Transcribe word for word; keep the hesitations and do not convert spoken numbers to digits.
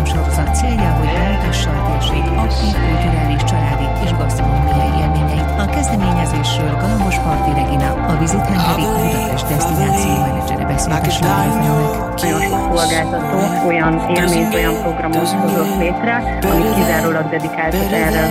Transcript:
sorozat célja, hogy bemutassa a térség aktív, kulturális, családi és gasztronómiai élményeit. A kezdeményezésről Galambos Parti Regina, a Visit Hungary Budapest desztináció menedzsere beszélt a Slágerfilmnek. Nagyon sok szolgáltató olyan élményt, olyan programot hozott létre, amit kizárólag dedikáltak erre